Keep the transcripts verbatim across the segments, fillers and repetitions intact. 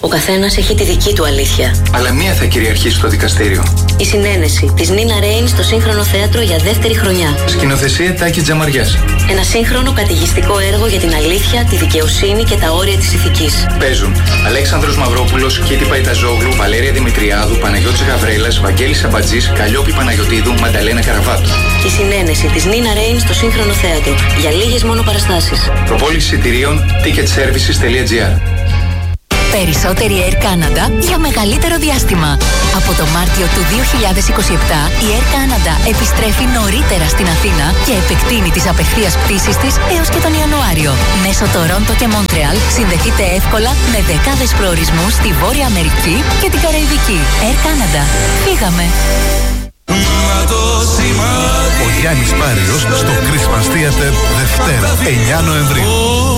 Ο καθένας έχει τη δική του αλήθεια. Αλλά μία θα κυριαρχήσει στο δικαστήριο. Η συνένεση της Νίνα Ρέιν στο Σύγχρονο Θέατρο για δεύτερη χρονιά. Σκηνοθεσία Τάκη Τζαμαριάς. Ένα σύγχρονο καταιγιστικό έργο για την αλήθεια, τη δικαιοσύνη και τα όρια της ηθικής. Παίζουν Αλέξανδρος Μαυρόπουλος, Κίτη Παϊταζόγλου, Βαλέρια Δημητριάδου, Παναγιώτης Γαβρέλας, Βαγγέλης Αμπατζής, Καλλιόπη Παναγιωτίδου, Μανταλένα Καραβάτου. Η συνένεση της Νίνα Ρέιν στο Σύγχρονο Θέατρο για λίγες μόνο παραστάσεις. Προπόληση εισιτηρίων ticket services τελεία τζι άρ. Περισσότερη Air Canada για μεγαλύτερο διάστημα. Από το Μάρτιο του δύο χιλιάδες είκοσι επτά η Air Canada επιστρέφει νωρίτερα στην Αθήνα και επεκτείνει τις απευθείας πτήσεις της έως και τον Ιανουάριο. Μέσω Τορόντο και Μόντρεαλ συνδεθείτε εύκολα με δεκάδες προορισμούς στη Βόρεια Αμερική και την Καραϊβική. Air Canada. Φύγαμε! Ο Γιάννης Πάριος στο Christmas Theater Δευτέρα εννιά Νοεμβρίου.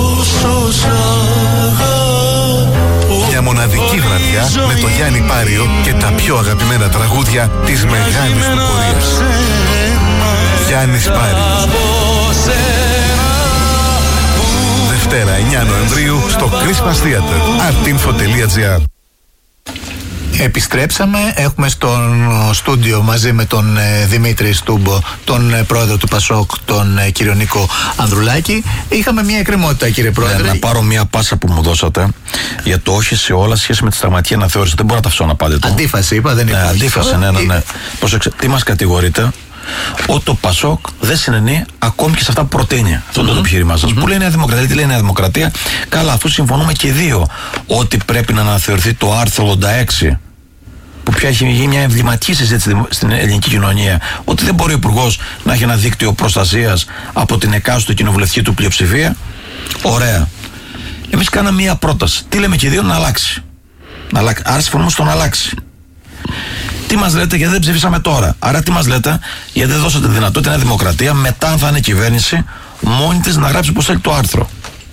Μια μοναδική βραδιά με τον Γιάννη Πάριο και τα πιο αγαπημένα τραγούδια της μεγάλης του πορείας. Γιάννης Πάριος. Δευτέρα εννιά Νοεμβρίου στο Christmas Theater artinfo τελεία τζι άρ. Επιστρέψαμε, έχουμε στον στούντιο μαζί με τον ε, Δημήτρη Στούμπο, τον ε, πρόεδρο του Πασόκ, τον ε, κύριο Νίκο Ανδρουλάκη. Είχαμε μια εκκρεμότητα, κύριε πρόεδρε. Ναι, να πάρω μια πάσα που μου δώσατε για το όχι σε όλα σχέση με τη σταγματική αναθεώρηση. Δεν μπορώ να τα αφήσω να πάτε το. Αντίφαση, είπα, δεν είναι. Ναι, αντίφαση, ναι, ναι, ναι. Προσέξτε, τι μας κατηγορείτε? Ότι το Πασόκ δεν συνενεί ακόμη και σε αυτά που προτείνει. Αυτό είναι το επιχείρημά σας. Που λέει Νέα Δημοκρατία, τι λέει Νέα Δημοκρατία? Καλά, αφού συμφωνούμε και δύο ότι πρέπει να αναθεωρηθεί το άρθρο ογδόντα έξι, που πια έχει γίνει μια εμβληματική συζήτηση στην ελληνική κοινωνία, ότι δεν μπορεί ο Υπουργός να έχει ένα δίκτυο προστασίας από την εκάστοτε κοινοβουλευτική του πλειοψηφία. Ωραία. Εμείς κάναμε μια πρόταση. Τι λέμε και δύο? Να αλλάξει. Να αλλάξει. Άρα συμφωνούμε στο να αλλάξει. Τι μας λέτε? Γιατί δεν ψηφίσαμε τώρα. Άρα τι μας λέτε? Γιατί δεν δώσατε δυνατότητα Νέα Δημοκρατία μετά, αν θα είναι κυβέρνηση, μόνη της να γράψει πως θέλει το άρθρο.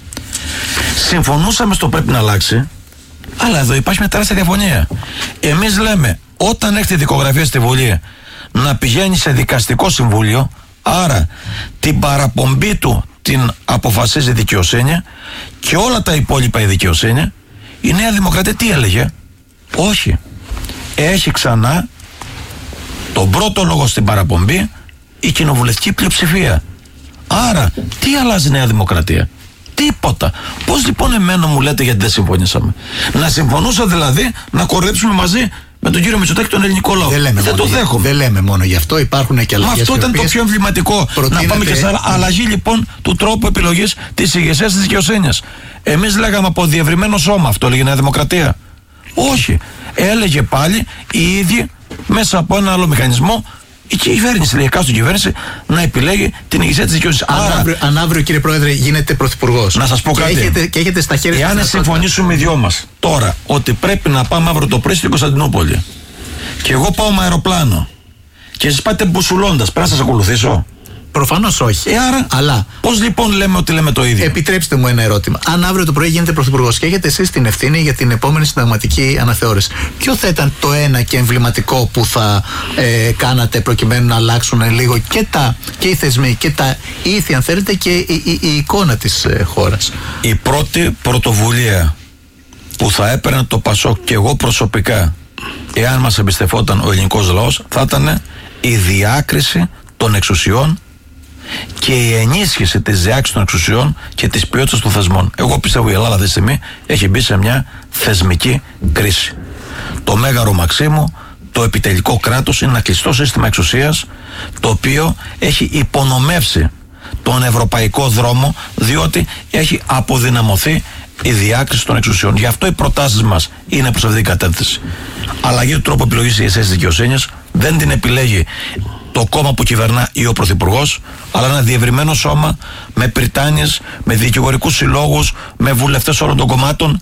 Συμφωνούσαμε στο πρέπει να αλλάξει. Αλλά εδώ υπάρχει μια τεράστια διαφωνία. Εμείς λέμε, όταν έχετε δικογραφία στη Βουλή, να πηγαίνει σε δικαστικό συμβούλιο, άρα την παραπομπή του την αποφασίζει η δικαιοσύνη και όλα τα υπόλοιπα η δικαιοσύνη. Η Νέα Δημοκρατία τι έλεγε? Όχι. Έχει ξανά τον πρώτο λόγο στην παραπομπή η κοινοβουλευτική πλειοψηφία. Άρα, τι αλλάζει η Νέα Δημοκρατία? Τίποτα. Πώς λοιπόν εμένα μου λέτε γιατί δεν συμφωνήσαμε? Να συμφωνούσα δηλαδή να κορέψουμε μαζί με τον κύριο Μητσοτάκη τον ελληνικό λαό. Δεν, λέμε δεν το για, δέχομαι. Δεν λέμε μόνο γι' αυτό, υπάρχουν και αλλαγές. Μα αυτό ήταν το πιο εμβληματικό. Προτείνεται... Να πάμε και σε αλλαγή λοιπόν του τρόπου επιλογής της ηγεσίας της δικαιοσύνης. Εμείς λέγαμε από διευρυμένο σώμα, αυτό έλεγε η Νέα Δημοκρατία? Όχι. Έλεγε πάλι οι ίδιοι μέσα από ένα άλλο μηχανισμό η κυβέρνηση, η εκάστοτε κυβέρνηση, να επιλέγει την ηγεσία της δικαιοσύνης. Αν, Άρα, αύριο, αν αύριο, κύριε Πρόεδρε, γίνετε πρωθυπουργός. Να σας πω και κάτι. Έχετε, και έχετε στα χέρια σας. Εάν συμφωνήσουμε οι δυο μας τώρα ότι πρέπει να πάμε αύριο το πρωί στην Κωνσταντινούπολη και εγώ πάω με αεροπλάνο και εσείς πάτε μπουσουλώντας, πρέπει να σας ακολουθήσω? Προφανώς όχι. Ε, άρα, αλλά πώς λοιπόν λέμε ότι λέμε το ίδιο? Επιτρέψτε μου ένα ερώτημα. Αν αύριο το πρωί γίνετε πρωθυπουργός και έχετε εσείς την ευθύνη για την επόμενη συνταγματική αναθεώρηση, ποιο θα ήταν το ένα και εμβληματικό που θα ε, κάνατε προκειμένου να αλλάξουν λίγο και, τα, και οι θεσμοί και τα ήθη, αν θέλετε, και η, η, η εικόνα της ε, χώρας? Η πρώτη πρωτοβουλία που θα έπαιρνε το Πασόκ και εγώ προσωπικά, εάν μας εμπιστευόταν ο ελληνικός λαός, θα ήταν η διάκριση των εξουσιών και η ενίσχυση της διάκρισης των εξουσιών και της ποιότητας των θεσμών. Εγώ πιστεύω η Ελλάδα αυτή τη στιγμή έχει μπει σε μια θεσμική κρίση. Το Μέγαρο Μαξίμου, το επιτελικό κράτος, είναι ένα κλειστό σύστημα εξουσίας, το οποίο έχει υπονομεύσει τον ευρωπαϊκό δρόμο, διότι έχει αποδυναμωθεί η διάκριση των εξουσιών. Γι' αυτό οι προτάσεις μας είναι προς αυτή την κατεύθυνση. Αλλαγή του τρόπου επιλογής της ηγεσίας της δικαιοσύνης δεν την επιλέγει το κόμμα που κυβερνά ή ο πρωθυπουργός, αλλά ένα διευρυμένο σώμα με πριτάνειες, με δικηγορικούς συλλόγους, με βουλευτές όλων των κομμάτων.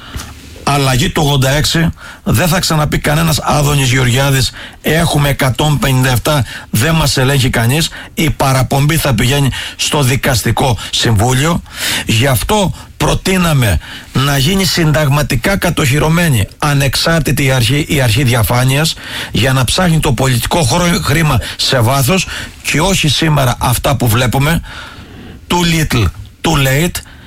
Αλλαγή του ογδόντα έξι, δεν θα ξαναπεί κανένας Άδωνης Γεωργιάδης έχουμε εκατόν πενήντα επτά, δεν μας ελέγχει κανείς. Η παραπομπή θα πηγαίνει στο δικαστικό συμβούλιο. Γι' αυτό προτείναμε να γίνει συνταγματικά κατοχυρωμένη ανεξάρτητη η αρχή, η αρχή διαφάνειας, για να ψάχνει το πολιτικό χρήμα σε βάθος και όχι σήμερα αυτά που βλέπουμε, too little, too late.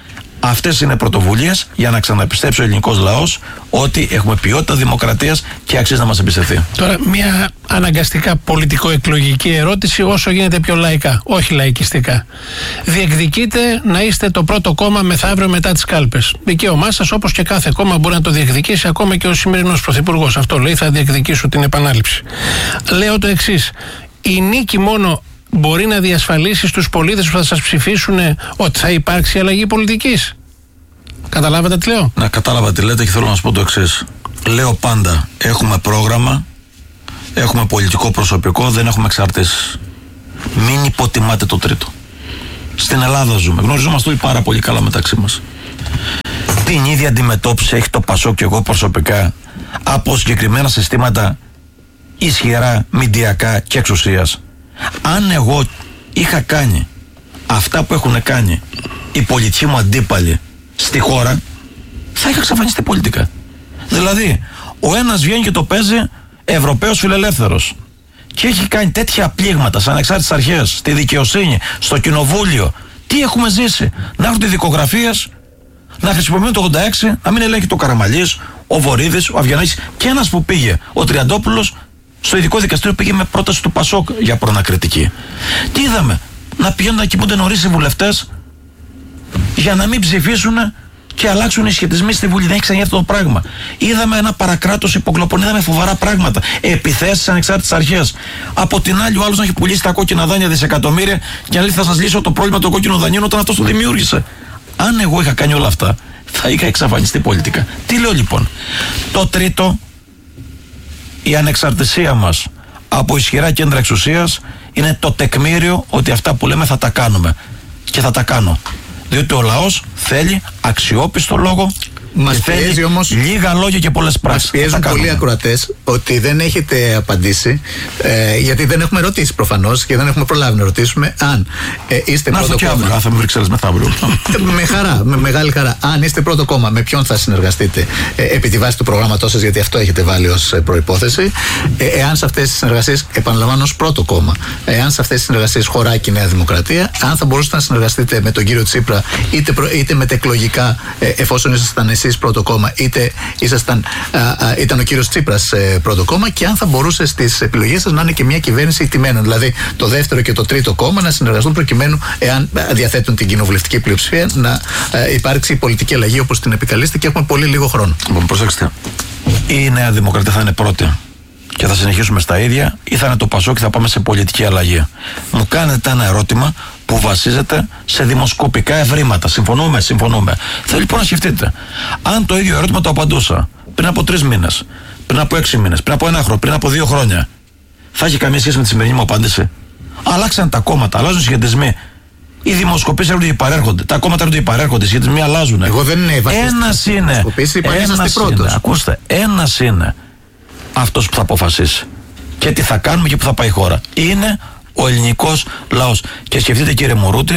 Αυτές είναι πρωτοβουλίες για να ξαναπιστέψει ο ελληνικός λαός ότι έχουμε ποιότητα δημοκρατίας και αξίζει να μας εμπιστευτεί. Τώρα, μια αναγκαστικά πολιτικο-εκλογική ερώτηση, όσο γίνεται πιο λαϊκά, όχι λαϊκιστικά. Διεκδικείτε να είστε το πρώτο κόμμα μεθαύριο μετά τις κάλπες. Δικαίωμά σας, όπως και κάθε κόμμα μπορεί να το διεκδικήσει, ακόμα και ο σημερινός πρωθυπουργός. Αυτό λέει, θα διεκδικήσω την επανάληψη. Λέω το εξής. Η νίκη μόνο μπορεί να διασφαλίσει στους πολίτες που θα σας ψηφίσουν ότι θα υπάρξει αλλαγή πολιτικής. Καταλάβατε τι λέω? Να κατάλαβα τι λέτε και θέλω να σας πω το εξής. Λέω πάντα, έχουμε πρόγραμμα, έχουμε πολιτικό προσωπικό, δεν έχουμε εξαρτήσεις. Μην υποτιμάτε το τρίτο. Στην Ελλάδα ζούμε, γνωριζόμαστε όλοι πάρα πολύ καλά μεταξύ μας. Την ίδια αντιμετώπιση έχει το Πασόκ και εγώ προσωπικά από συγκεκριμένα συστήματα ισχυρά, μηντιακά και εξουσίας. Αν εγώ είχα κάνει αυτά που έχουν κάνει οι πολιτικοί μου αντίπαλοι στη χώρα, θα είχα εξαφανιστεί πολιτικά. Δηλαδή, ο ένας βγαίνει και το παίζει Ευρωπαίος φιλελεύθερος και έχει κάνει τέτοια πλήγματα σαν ανεξάρτητες αρχές, στη δικαιοσύνη, στο κοινοβούλιο. Τι έχουμε ζήσει? Να έχουν δικογραφίες, να χρησιμοποιούν το ογδόντα έξι, να μην ελέγχει το Καραμαλής, ο Βορίδης, ο Αβγιανάκης και ένας που πήγε, ο Τριαντόπουλος, στο ειδικό δικαστήριο πήγε με πρόταση του Πασόκ για προνακριτική. Τι είδαμε? Να πηγαίνουν να κοιμούνται νωρίς οι βουλευτές για να μην ψηφίσουν και αλλάξουν οι σχετισμοί στη Βουλή. Δεν έχει ξαναγίνει αυτό το πράγμα. Είδαμε ένα παρακράτος υποκλοπών, είδαμε φοβερά πράγματα. Επιθέσεις ανεξάρτητες αρχές. Από την άλλη, ο άλλος να έχει πουλήσει τα κόκκινα δάνεια δισεκατομμύρια και να λέει θα σας λύσω το πρόβλημα των κόκκινων δανείων όταν αυτός το δημιούργησε. Αν εγώ είχα κάνει όλα αυτά, θα είχα εξαφανιστεί πολιτικά. Τι λέω λοιπόν? Το τρίτο, η ανεξαρτησία μας από ισχυρά κέντρα εξουσίας είναι το τεκμήριο ότι αυτά που λέμε θα τα κάνουμε. Και θα τα κάνω. Διότι ο λαός θέλει αξιόπιστο λόγο. Μας πιέζει όμως, λίγα λόγια και πολλές πράξεις. Μας πιέζουν πολλοί ακροατές ότι δεν έχετε απαντήσει, ε, γιατί δεν έχουμε ρωτήσει προφανώς και δεν έχουμε προλάβει να ρωτήσουμε αν ε, είστε να πρώτο κόμμα. Να θα με Βρυξέλλες μεθαύριο. Με χαρά, με μεγάλη χαρά. Αν είστε πρώτο κόμμα, με ποιον θα συνεργαστείτε ε, επί τη βάση του προγράμματός σας, γιατί αυτό έχετε βάλει ως προϋπόθεση. Ε, εάν σε αυτές τις συνεργασίες, επαναλαμβάνω, ως πρώτο κόμμα, εάν σε αυτές τις συνεργασίες χωράει και η Νέα Δημοκρατία, αν θα μπορούσατε να συνεργαστείτε με τον κύριο Τσίπρα, είτε, προ, είτε μετεκλογικά, ε, εφόσον ήσασταν εσείς πρώτο κόμμα, είτε ήσασταν, α, α, ήταν ο κύριος Τσίπρας ε, πρώτο κόμμα, και αν θα μπορούσε στις επιλογές σας να είναι και μια κυβέρνηση ηττημένων. Δηλαδή το δεύτερο και το τρίτο κόμμα να συνεργαστούν προκειμένου, εάν διαθέτουν την κοινοβουλευτική πλειοψηφία, να ε, υπάρξει πολιτική αλλαγή όπως την επικαλείστε, και έχουμε πολύ λίγο χρόνο. Λοιπόν, προσέξτε. Η Νέα Δημοκρατία θα είναι πρώτη και θα συνεχίσουμε στα ίδια, ή θα είναι το Πασόκ και θα πάμε σε πολιτική αλλαγή? Μου κάνετε ένα ερώτημα που βασίζεται σε δημοσκοπικά ευρήματα. Συμφωνούμε, συμφωνούμε. Θέλω λοιπόν να σκεφτείτε. Αν το ίδιο ερώτημα το απαντούσα πριν από τρεις μήνες, πριν από έξι μήνες, πριν από ένα χρόνο, πριν από δύο χρόνια, θα έχει καμία σχέση με τη σημερινή μου απάντηση? Αλλάξαν τα κόμματα, αλλάζουν οι σχετισμοί. Οι δημοσκοπήσεις έρχονται και παρέρχονται. Τα κόμματα έρχονται και παρέρχονται. Οι σχετισμοί αλλάζουν. Εγώ δεν είναι ένας είναι. Ένας είναι. Ακούστε, ένας είναι αυτός που θα αποφασίσει και τι θα κάνουμε και που θα πάει η χώρα. Είναι ο ελληνικός λαός. Και σκεφτείτε, κύριε Μουρούτη,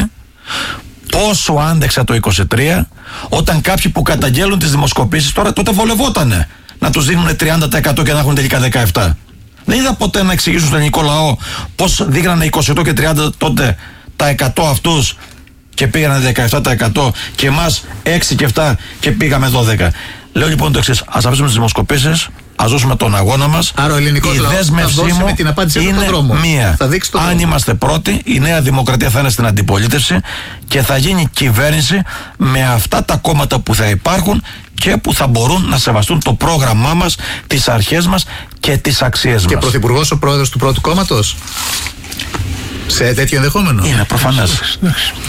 πόσο άντεξα το είκοσι τρία, όταν κάποιοι που καταγγέλουν τις δημοσκοπήσεις τώρα, τότε βολευότανε να τους δίνουν τριάντα τοις εκατό και να έχουν τελικά δεκαεπτά τοις εκατό. Δεν είδα ποτέ να εξηγήσουν στον ελληνικό λαό πώς δείχνανε είκοσι οκτώ και τριάντα τότε τα εκατό αυτούς και πήγανε δεκαεπτά τοις εκατό και εμάς έξι και επτά και πήγαμε δώδεκα. Λέω λοιπόν το εξής: ας αφήσουμε τις δημοσκοπήσεις, ας δώσουμε τον αγώνα μας. Άρα ο ελληνικός λαός θα δώσει με την απάντηση είναι τον δρόμο. μία. Θα δείξει τον Αν δρόμο. είμαστε πρώτοι, η Νέα Δημοκρατία θα είναι στην αντιπολίτευση και θα γίνει κυβέρνηση με αυτά τα κόμματα που θα υπάρχουν και που θα μπορούν να σεβαστούν το πρόγραμμά μας, τις αρχές μας και τις αξίες μας. Και πρωθυπουργός ο πρόεδρος του πρώτου κόμματος, σε τέτοιο ενδεχόμενο? Είναι προφανές.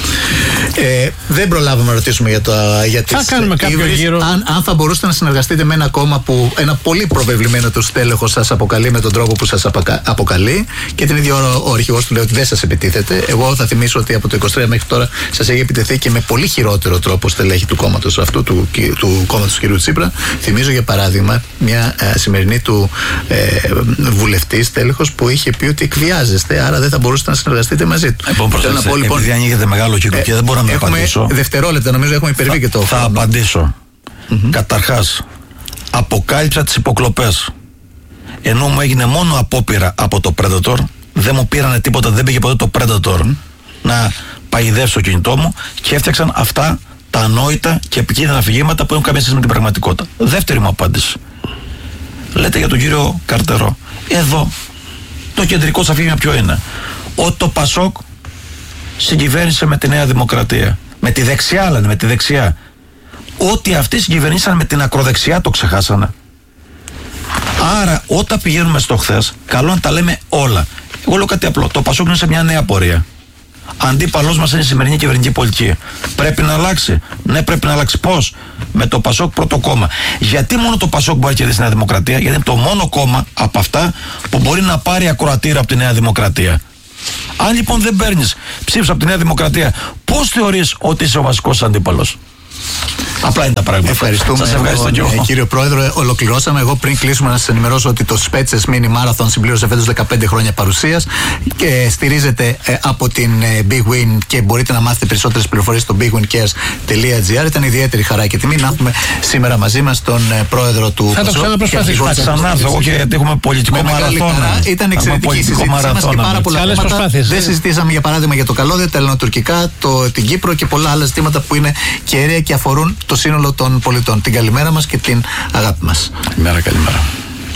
Ε, δεν προλάβαμε να ρωτήσουμε για, το, για τις θα κάνουμε κάποιο ύβρις, γύρο. αν, αν θα μπορούσατε να συνεργαστείτε με ένα κόμμα που ένα πολύ προβεβλημένο του στέλεχος σας αποκαλεί με τον τρόπο που σας απακα, αποκαλεί, και την ίδια ώρα ο αρχηγός του λέει ότι δεν σας επιτίθεται. Εγώ θα θυμίσω ότι από το είκοσι τρία μέχρι τώρα σας έχει επιτεθεί και με πολύ χειρότερο τρόπο στελέχη του κόμματος αυτού, του, του, του κόμματος του κ. Τσίπρα. Θυμίζω για παράδειγμα μια ε, σημερινή του ε, βουλευτή στέλεχος που είχε πει ότι εκβιάζεστε, άρα δεν θα μπορούσατε να συνεργαστείτε μαζί του. Λοιπόν, προσέξτε, λοιπόν, επειδή ανοίγεται μεγάλο κύκλο ε, και δεν μπορώ να έχουμε απαντήσω. Δευτερόλεπτα, νομίζω έχουμε υπερβεί θα, και το. Θα απαντήσω. Mm-hmm. Καταρχάς, αποκάλυψα τις υποκλοπές. Ενώ μου έγινε μόνο απόπειρα από το Predator, δεν μου πήρανε τίποτα, δεν πήγε ποτέ το Predator mm-hmm. να παϊδεύσει το κινητό μου και έφτιαξαν αυτά τα ανόητα και επικίνδυνα αφηγήματα που έχουν καμία σχέση με την πραγματικότητα. Δεύτερη μου απάντηση. Λέτε για τον κύριο Καρτερό. Εδώ το κεντρικό σας αφήγημα ποιο είναι? Ότι το Πασόκ συγκυβέρνησε με τη Νέα Δημοκρατία. Με τη δεξιά, λένε, με τη δεξιά. Ότι αυτοί συγκυβερνήσαν με την ακροδεξιά το ξεχάσανε. Άρα όταν πηγαίνουμε στο χθες, καλό να τα λέμε όλα. Εγώ λέω κάτι απλό. Το Πασόκ είναι σε μια νέα πορεία. Αντίπαλός μας είναι η σημερινή κυβερνητική πολιτική. Πρέπει να αλλάξει. Ναι, πρέπει να αλλάξει. Πώς? Με το Πασόκ πρώτο κόμμα. Γιατί μόνο το Πασόκ μπορεί να κερδίσει τη Νέα Δημοκρατία? Γιατί είναι το μόνο κόμμα από αυτά που μπορεί να πάρει ακροατήρα από τη Νέα Δημοκρατία. Αν λοιπόν δεν παίρνεις ψήφους από τη Νέα Δημοκρατία, πώς θεωρείς ότι είσαι ο βασικός αντίπαλος? Απλά είναι τα πράγματα. Ευχαριστούμε. Σας ευχαριστώ και εγώ. Ε, κύριο Πρόεδρε, ολοκληρώσαμε. Εγώ πριν κλείσουμε να σας ενημερώσω ότι το Σπέτσες Mini Marathon συμπλήρωσε φέτος δεκαπέντε χρόνια παρουσίας και στηρίζεται ε, από την ε, Big Win και μπορείτε να μάθετε περισσότερες πληροφορίες στο big win cares τελεία gr. Ήταν ιδιαίτερη χαρά και τιμή να έχουμε σήμερα μαζί μας τον ε, Πρόεδρο του Θα το ξαναπροσπαθήσουμε. Θα ξανάρθω εγώ, γιατί έχουμε πολιτικό μαραθώνα. Ήταν εξαιρετική η συζήτησή μας και πάρα πολλά θέματα. Δεν συζητήσαμε για παράδειγμα για το καλώδιο, τα ελληνοτουρκικά, το, την Κύπρο και πολλά άλλα ζητήματα που είναι κέρια και αφορούν το σύνολο των πολιτών. Την καλημέρα μας και την αγάπη μας. Καλημέρα, καλημέρα.